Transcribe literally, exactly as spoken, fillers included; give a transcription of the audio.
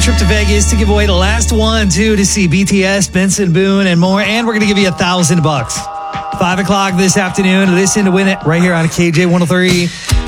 trip to Vegas to give away the last one, too, to see B T S, Benson Boone, and more. And we're going to give you a thousand bucks. Five o'clock this afternoon. Listen to win it right here on K J one oh three.